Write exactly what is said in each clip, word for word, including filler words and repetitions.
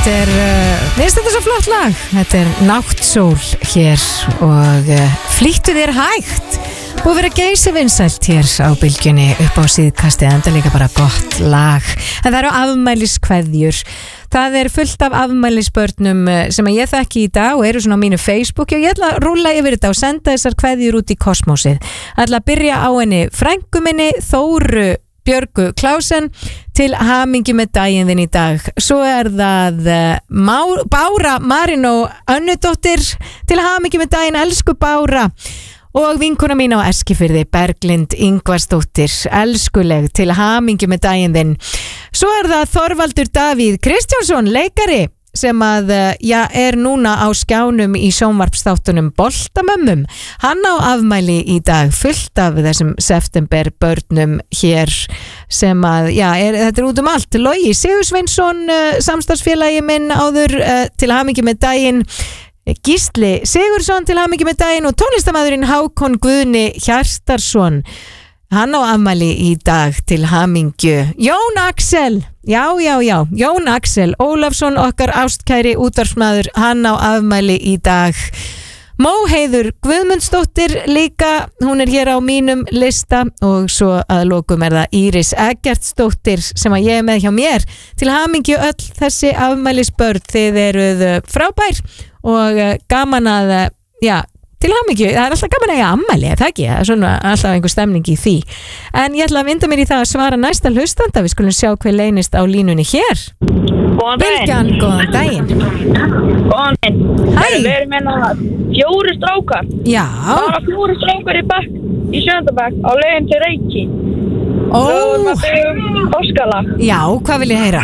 Þetta er, uh, minnst þetta svo flott lag. Þetta er Náttsól hér og uh, flýttu þér hægt. Búið að vera geysi vinsælt hér á bylgjunni upp á síðkastið, enda líka bara gott lag. En það eru afmæliskveðjur. Það er fullt af afmælisbörnum sem ég þekki í dag og eru svona á mínu Facebook og ég ætla að rúlla yfir þetta og senda þessar kveðjur út í kosmósið. Ég ætla að byrja á henni frænku minni Þóru Björgu Klausen, til hamingju með daginn þinn í dag. Svo er það Má, Bára Marino Önnudóttir, til hamingju með daginn, elsku Bára. Og vinkona mín á Eskifirði, Berglind Ingvarsdóttir, elskuleg, til hamingju með daginn þinn. Svo er það Þorvaldur Davíð Kristjánsson, leikari, sem að, já, er núna á skjánum í sjónvarpsþáttunum Boltamömmum. Hann á afmæli í dag, fullt af þessum september börnum hér sem að, já, er, þetta er út um allt. Logi Sigursveinsson, samstarfsfélagi minn áður, til hamingju með daginn. Gísli Sigursson, til hamingju með daginn, og tónlistarmaðurinn Hákon Guðni Hjartarson, hann á afmæli í dag, til hamingju. Jón Axel, já, já, já, Jón Axel Ólafsson, okkar ástkæri útvarpsmaður, hann á afmæli í dag. Móheiður Guðmundsdóttir líka, hún er hér á mínum lista, og svo að lokum er það Íris Eggertsdóttir sem að ég er með hjá mér. Til hamingju öll þessi afmælisbörn, þið eruð frábær og gaman að, já, til hamingju, það er alltaf gaman að ég ammæli, það ekki, það er svona alltaf einhver stemning í því. En ég ætla að vinda mér í það að svara næsta hlustanda, við skulum sjá hver leynist á línunni hér. Góðan daginn. Bylgjan, góðan daginn. Góðan daginn. Hæ. Við erum hérna fjóri strákar. Já. Það var fjóri strákar í bekk, í sjönda bekk, á leiðin til Reykji. Ó. Við vorum að byggja um páskalag. Já, hvað vil ég heyra?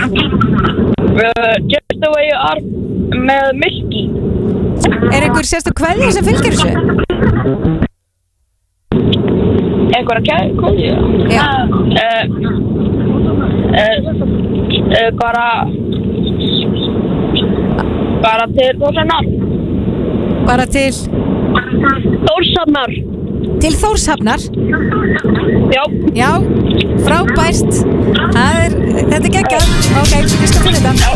Við Just Away Arm með Milky. Er einhver sérstu kveðja sem fylgir þessu? Einhverja kveðja? Já. Uh, uh, uh, bara bara til Þórshafnar. Bara til? Þórshafnar. Til Þórshafnar? Já. Já, frábært. Það er, þetta er geggjað. Ok, við skal finna þetta.